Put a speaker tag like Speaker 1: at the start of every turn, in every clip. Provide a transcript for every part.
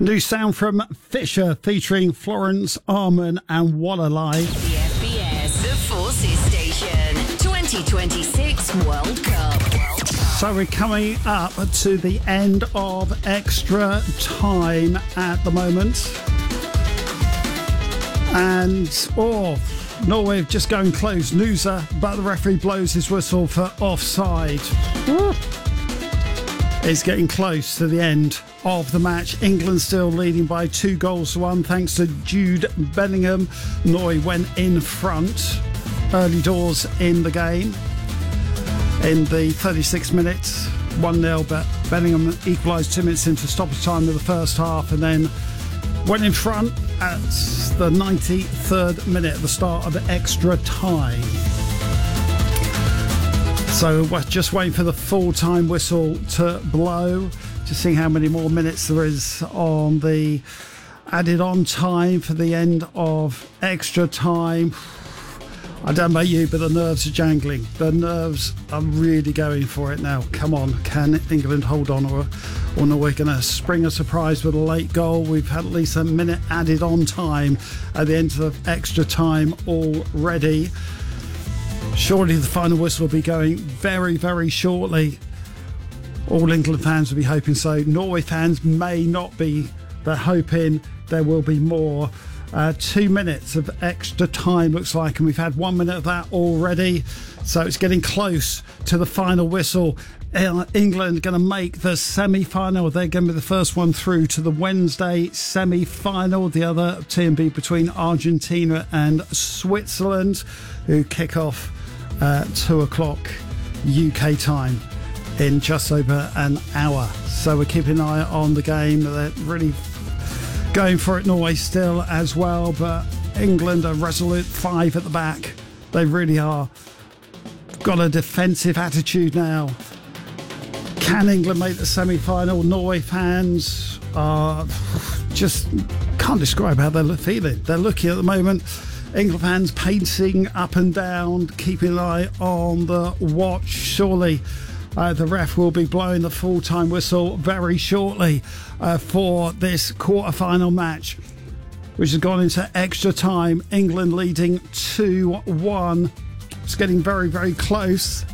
Speaker 1: New sound from Fisher featuring Florence Arman and What a Lie.
Speaker 2: The FBS, the Forces Station, 2026 World Cup.
Speaker 1: So we're coming up to the end of extra time at the moment. And, Norway have just going close. Loser, but the referee blows his whistle for offside. It's getting close to the end of the match. England still leading by 2-1 thanks to Jude Bellingham. Norway went in front early doors in the game. In the 36 minutes, 1-0, but Bellingham equalised 2 minutes into stoppage time of the first half and then went in front at the 93rd minute at the start of extra time. So we're just waiting for the full-time whistle to blow, to see how many more minutes there is on the added-on time for the end of extra time. I don't know about you, but the nerves are jangling. The nerves are really going for it now. Come on, can England hold on, or we're going to spring a surprise with a late goal? We've had at least a minute added on time at the end of extra time already. Surely the final whistle will be going very, very shortly. All England fans will be hoping so. Norway fans may not be. They're hoping there will be more. 2 minutes of extra time looks like, and we've had 1 minute of that already, so it's getting close to the final whistle. England going to make the semi-final. They're going to be the first one through to the Wednesday semi-final. The other T&B between Argentina and Switzerland, who kick off 2 o'clock UK time in just over an hour. So we're keeping an eye on the game. They're really going for it, Norway still as well, but England are resolute, 5 at the back. They really are. Got a defensive attitude now. Can England make the semi-final? Norway fans are just can't describe how they're feeling. They're looking at the moment. England fans pacing up and down, keeping an eye on the watch. Surely the ref will be blowing the full-time whistle very shortly for this quarter-final match, which has gone into extra time. England leading 2-1. It's getting very, very close.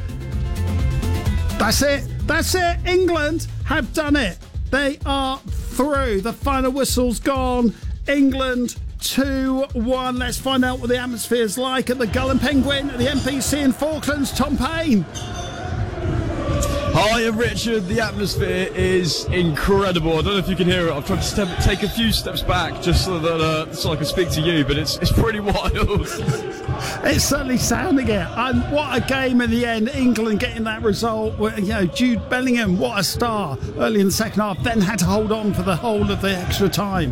Speaker 1: That's it. That's it. England have done it. They are through. The final whistle's gone. England 2-1. Let's find out what the atmosphere's like at the Gull and Penguin at the MPC in Falklands. Tom Payne.
Speaker 3: Hi, I'm Richard. The atmosphere is incredible. I don't know if you can hear it. I've tried to take a few steps back just so that so I can speak to you, but it's pretty wild.
Speaker 1: It's certainly sounding it. And what a game in the end. England getting that result. Jude Bellingham, what a star early in the second half, then had to hold on for the whole of the extra time.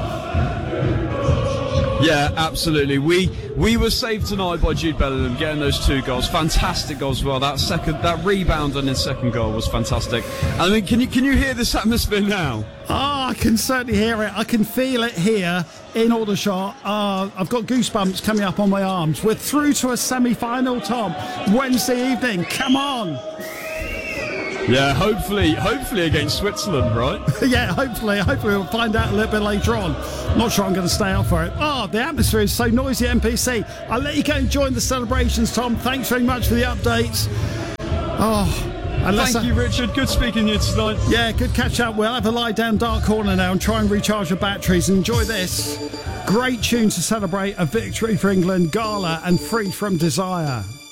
Speaker 3: Yeah, absolutely. We were saved tonight by Jude Bellingham getting those 2 goals. Fantastic goals as well. That rebound on his second goal was fantastic. I mean, can you hear this atmosphere now?
Speaker 1: I can certainly hear it. I can feel it here in Aldershot. I've got goosebumps coming up on my arms. We're through to a semi-final, Tom. Wednesday evening. Come on.
Speaker 3: Yeah, hopefully against Switzerland, right?
Speaker 1: Yeah, hopefully we'll find out a little bit later on. Not sure I'm going to stay up for it. The atmosphere is so noisy at MPC. I'll let you go and join the celebrations, Tom. Thanks very much for the updates.
Speaker 3: Thank you, Richard. Good speaking to you tonight.
Speaker 1: Yeah, good catch up. We'll have a lie down dark corner now and try and recharge the batteries and enjoy this great tune to celebrate a victory for England, Gala and Free From Desire.